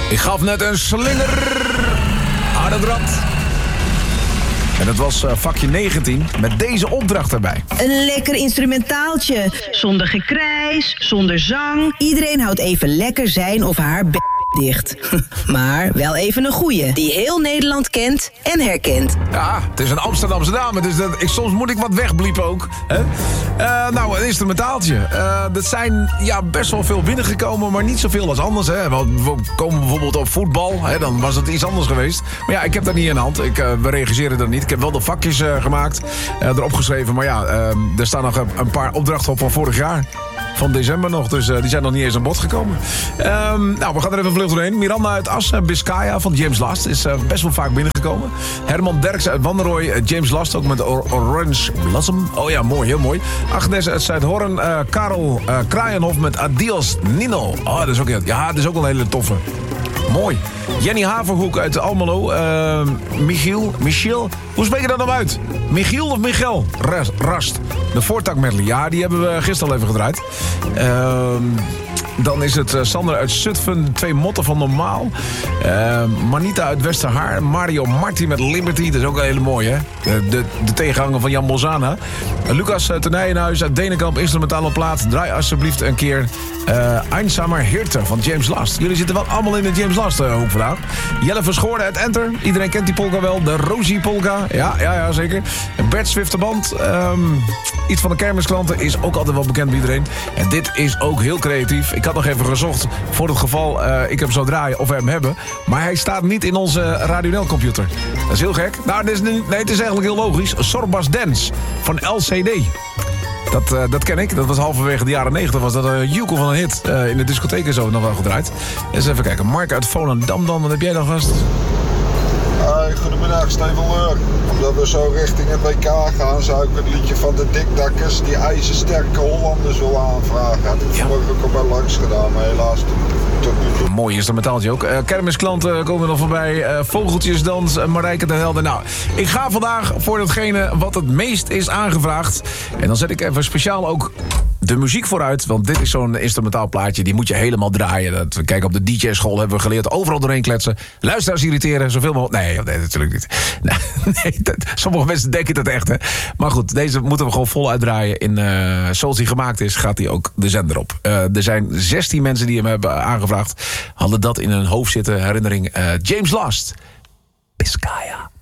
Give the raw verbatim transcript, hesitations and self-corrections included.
Ik gaf net een slinger aan het rad. En dat was uh, vakje negentien met deze opdracht erbij. Een lekker instrumentaaltje. Zonder gekrijs, zonder zang. Iedereen houdt even lekker zijn of haar b*** dicht. Maar wel even een goeie, die heel Nederland kent en herkent. Ja, het is een Amsterdamse dame, dus dat, ik, soms moet ik wat wegbliepen ook. Hè? Uh, nou, een instrumentaaltje. Uh, dat zijn ja, best wel veel binnengekomen, maar niet zoveel als anders. Hè? We komen bijvoorbeeld op voetbal, hè? Dan was het iets anders geweest. Maar ja, ik heb dat niet in de hand. Ik, uh, we reageren er niet. Ik heb wel de vakjes uh, gemaakt, uh, erop geschreven. Maar ja, uh, er staan nog een, een paar opdrachten op van vorig jaar. Van december nog, dus uh, die zijn nog niet eens aan bod gekomen. Um, nou, we gaan er even vlug doorheen. Miranda uit Assen, Biscaya van James Last is uh, best wel vaak binnengekomen. Herman Derksen uit Wannerooy, uh, James Last ook met Or- Orange Blossom. Oh ja, mooi, heel mooi. Agnes uit Zuidhoorn, uh, Karel uh, Kraaienhof met Adios Nino. Oh, dat is ook, ja, dat is ook wel een hele toffe. Mooi. Jenny Haverhoek uit Almelo. Uh, Michiel, Michiel. Hoe spreek je dat nou uit? Michiel of Michel? Rast. Rast. De voortak medley. Ja, die hebben we gisteren al even gedraaid. Uh, dan is het uh, Sander uit Zutphen. Twee motten van Normaal. Uh, Manita uit Westerhaar. Mario Marti met Liberty. Dat is ook een hele mooie, hè? De, de, de tegenhanger van Jan Bolzana. Uh, Lucas uh, Tenijenhuis uit Denenkamp. Instrumentale plaat. Draai alsjeblieft een keer uh, Einsamer Hirte van James Last. Jullie zitten wel allemaal in de James Last uh, hoek vandaag. Jelle Verschoorde uit Enter. Iedereen kent die polka wel. De Rosie polka. Ja, ja, ja, zeker. Bert Zwifterband. Um, iets van de kermisklanten is ook altijd wel bekend bij iedereen. En dit is ook heel creatief. Ik had nog even gezocht voor het geval uh, ik hem zou draaien of we hem hebben. Maar hij staat niet in onze Radio N L-computer. Dat is heel gek. Nou, dit is, nee, het is eigenlijk heel logisch. Sorbas Dance van L C D. Dat, uh, dat ken ik. Dat was halverwege de jaren negentig. Was dat een uh, joekel van een hit. Uh, in de discotheek en zo nog wel gedraaid. Eens even kijken. Mark uit Volendam dan. Wat heb jij dan gast? Hoi, goedemiddag, Steven Leur. Omdat we zo richting het W K gaan, zou ik het liedje van de Dikdakkers, die ijzersterke Hollanders, willen aanvragen. Had ik ja. vanmorgen ook al bij langs gedaan, maar helaas tot nu toe. Mooi instrumentaaltje ook. Uh, kermisklanten komen er nog voorbij. Uh, Vogeltjesdans, uh, Marijke de Helden. Nou, ik ga vandaag voor datgene wat het meest is aangevraagd. En dan zet ik even speciaal ook de muziek vooruit, want dit is zo'n instrumentaal plaatje, die moet je helemaal draaien. Dat, kijk, op de D J-school hebben we geleerd overal doorheen kletsen. Luisteraars irriteren, zoveel mogelijk. Nee, nee, natuurlijk niet. Nee, dat, sommige mensen denken dat echt, hè. Maar goed, deze moeten we gewoon vol uitdraaien. In, uh, zoals die gemaakt is, gaat die ook de zender op. Uh, er zijn zestien mensen die hem hebben aangevraagd. Hadden dat in hun hoofd zitten, herinnering. Uh, James Last. Biscaya.